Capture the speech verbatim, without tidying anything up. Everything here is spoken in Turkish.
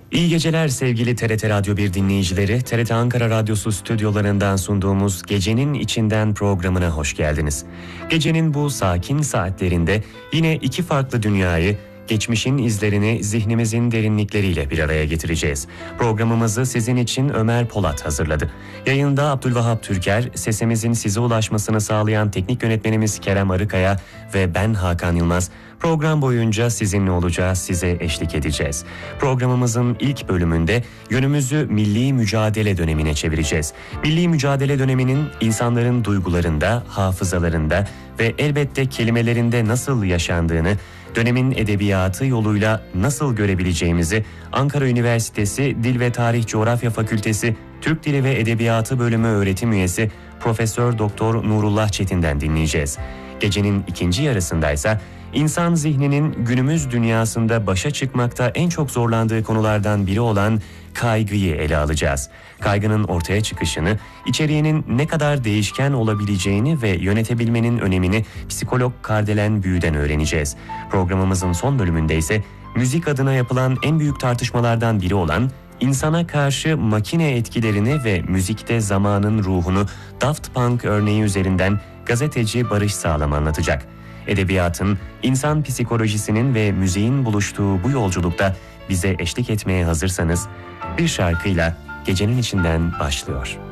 İyi geceler sevgili T R T Radyo bir dinleyicileri. T R T Ankara Radyosu stüdyolarından sunduğumuz Gecenin İçinden programına hoş geldiniz. Gecenin bu sakin saatlerinde yine iki farklı dünyayı, geçmişin izlerini zihnimizin derinlikleriyle bir araya getireceğiz. Programımızı sizin için Ömer Polat hazırladı. Yayında Abdülvahap Türker, sesimizin size ulaşmasını sağlayan teknik yönetmenimiz Kerem Arıkaya ve ben Hakan Yılmaz program boyunca sizinle olacağız, size eşlik edeceğiz. Programımızın ilk bölümünde yönümüzü milli mücadele dönemine çevireceğiz. Milli mücadele döneminin insanların duygularında, hafızalarında ve elbette kelimelerinde nasıl yaşandığını, dönemin edebiyatı yoluyla nasıl görebileceğimizi Ankara Üniversitesi Dil ve Tarih Coğrafya Fakültesi Türk Dili ve Edebiyatı Bölümü öğretim üyesi Profesör Doktor Nurullah Çetin'den dinleyeceğiz. Gecenin ikinci yarısındaysa İnsan zihninin günümüz dünyasında başa çıkmakta en çok zorlandığı konulardan biri olan kaygıyı ele alacağız. Kaygının ortaya çıkışını, içeriğinin ne kadar değişken olabileceğini ve yönetebilmenin önemini psikolog Kardelen Büyü'den öğreneceğiz. Programımızın son bölümünde ise müzik adına yapılan en büyük tartışmalardan biri olan insana karşı makine etkilerini ve müzikte zamanın ruhunu Daft Punk örneği üzerinden gazeteci Barış Sağlam anlatacak. Edebiyatın, insan psikolojisinin ve müziğin buluştuğu bu yolculukta bize eşlik etmeye hazırsanız bir şarkıyla Gecenin İçinden başlıyor.